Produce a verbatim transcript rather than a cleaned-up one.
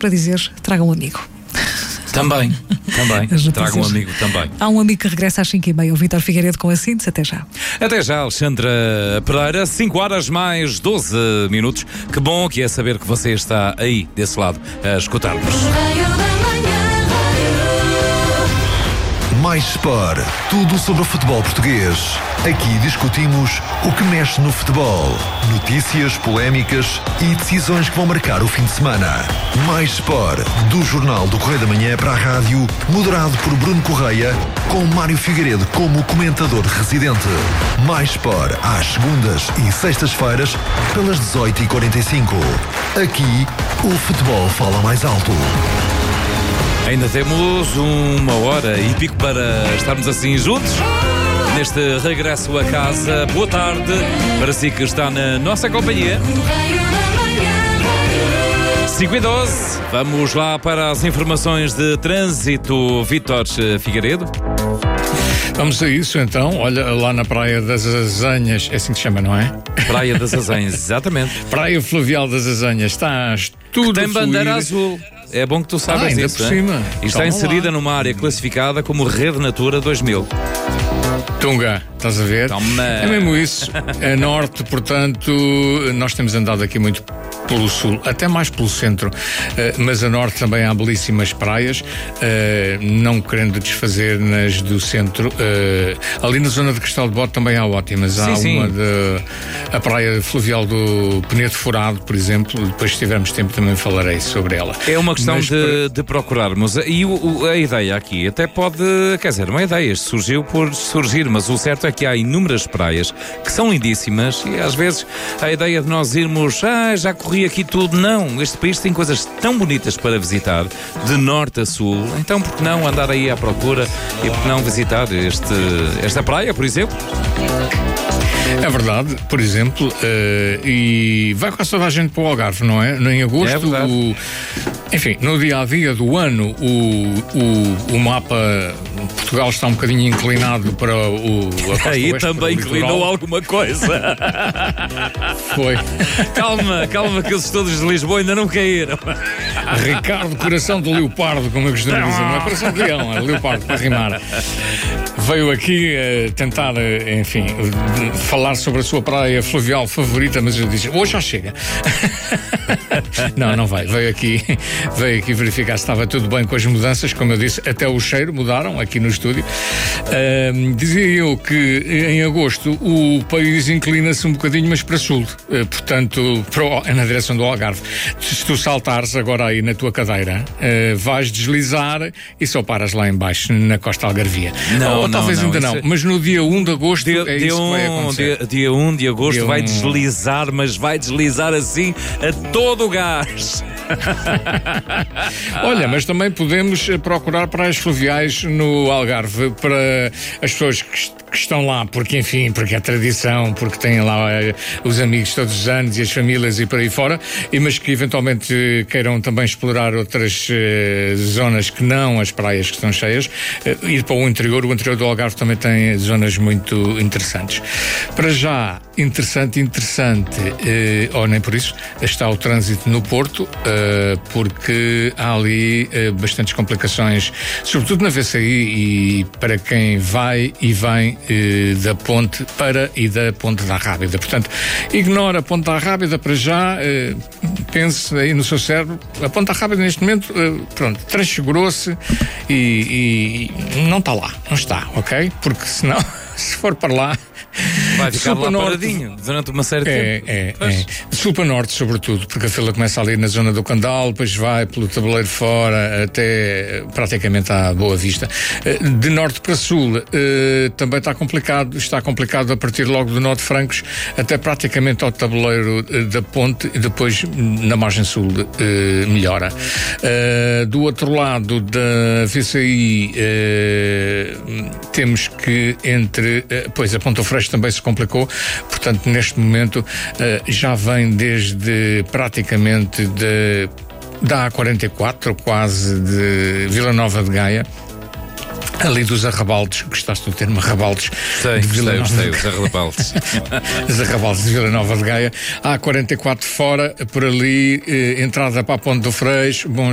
para dizer, traga um amigo. Também, também. Traga um amigo também. Há um amigo que regressa às cinco e meia, o Vítor Figueiredo com a síntese. Até já. Até já, Alexandra Pereira. cinco horas mais doze minutos. Que bom que é saber que você está aí, desse lado, a escutar-nos. Mais Sport. Tudo sobre o futebol português. Aqui discutimos o que mexe no futebol. Notícias, polémicas e decisões que vão marcar o fim de semana. Mais Sport. Do Jornal do Correio da Manhã para a rádio, moderado por Bruno Correia, com Mário Figueiredo como comentador residente. Mais Sport às segundas e sextas-feiras, pelas dezoito e quarenta e cinco. Aqui, o futebol fala mais alto. Ainda temos uma hora e pico para estarmos assim juntos neste regresso a casa. Boa tarde para si que está na nossa companhia. cinco e doze, vamos lá para as informações de trânsito. Vítor Figueiredo. Vamos a isso então. Olha, lá na Praia das Azanhas, é assim que se chama, não é? Praia das Azanhas, exatamente. Praia Fluvial das Azanhas, estás tudo que tem bandeira fluir. Azul. É bom que tu saibas ah, ainda isso, por é? cima. E está Calma inserida lá. numa área classificada como Rede Natura dois mil. Tunga, estás a ver? Toma. É mesmo isso. A norte, portanto, nós temos andado aqui muito pelo sul, até mais pelo centro, uh, mas a norte também há belíssimas praias, uh, não querendo desfazer nas do centro. Uh, ali na zona de Castelo de Bode também há ótimas. Sim, há sim. uma de a praia fluvial do Penedo Furado, por exemplo. Depois, se tivermos tempo, também falarei sobre ela. É uma questão Mas de, para... de procurarmos. E o, o, a ideia aqui até pode, quer dizer, uma ideia surgiu por surgir, mas o certo é que há inúmeras praias que são lindíssimas e às vezes a ideia de nós irmos, ah, já corri aqui tudo. Não, este país tem coisas tão bonitas para visitar, de norte a sul. Então, por que não andar aí à procura e por que não visitar este, esta praia, por exemplo? É verdade, por exemplo, uh, e vai quase toda a gente para o Algarve, não é? Em agosto, É verdade. o, enfim, no dia a dia do ano, o, o, o mapa Portugal está um bocadinho inclinado para o. A costa Aí oeste, também para o inclinou litoral. alguma coisa. Foi. Calma, calma, que eles todos de Lisboa ainda não caíram. Ricardo Coração do Leopardo, como eu costumo dizer, não é Coração de Leão, é Leopardo, para rimar. Veio aqui uh, tentar, uh, enfim, uh, falar sobre a sua praia fluvial favorita, mas eu disse, hoje já chega. Não, não vai. Veio aqui, veio aqui verificar se estava tudo bem com as mudanças, como eu disse, até o cheiro mudaram aqui no estúdio. Uh, dizia eu que em agosto o país inclina-se um bocadinho, mas para sul, uh, portanto, para o, na direção do Algarve. Se tu saltares agora aí na tua cadeira, uh, vais deslizar e só paras lá em baixo, na costa algarvia. Não, Ou não, talvez não, ainda isso não, é- mas no dia um de agosto Dia, é dia, isso que vai um, acontecer. dia, dia um de agosto Dia vai um. deslizar, mas vai deslizar assim a todo o gás. Olha, mas também podemos eh, procurar praias fluviais no Algarve para as pessoas que, est- que estão lá, porque enfim, porque é tradição, porque têm lá eh, os amigos todos os anos e as famílias e por aí fora, e, mas que eventualmente eh, queiram também explorar outras eh, zonas que não as praias que estão cheias, eh, ir para o interior. O interior do Algarve também tem zonas muito interessantes. Para já, interessante, interessante, eh, ou nem por isso, está o trânsito no Porto, eh, porque há ali eh, bastantes complicações, sobretudo na V C I e para quem vai e vem eh, da ponte para e da ponte da Rábida. Portanto, ignora a ponte da Rábida para já, eh, pense aí no seu cérebro, a ponte da Rábida neste momento, eh, pronto, transfigurou-se e, e não está lá, não está, ok? Porque senão, se for para lá, Vai ficar Sul lá para norte. paradinho durante uma série de É, tempo. é, Pois. é. De sul para norte, sobretudo, porque a fila começa ali na zona do Candal, depois vai pelo tabuleiro fora até praticamente à Boa Vista. Eh, De norte para sul eh, também está complicado, está complicado a partir logo do Nó de Francos até praticamente ao tabuleiro eh, da ponte e depois na margem sul eh, melhora. Eh, do outro lado da V C I eh, temos que entre, eh, pois a Ponta Freixo também se complicou, portanto neste momento eh, já vem desde praticamente de, da A quarenta e quatro, quase de Vila Nova de Gaia, ali dos arrabaldes, gostaste do termo arrabaldes? Sei, de Vila gostei, Nova gostei, os arrabaldes. Os arrabaldes de Vila Nova de Gaia, A quarenta e quatro fora, por ali, eh, entrada para a Ponte do Freixo, bom,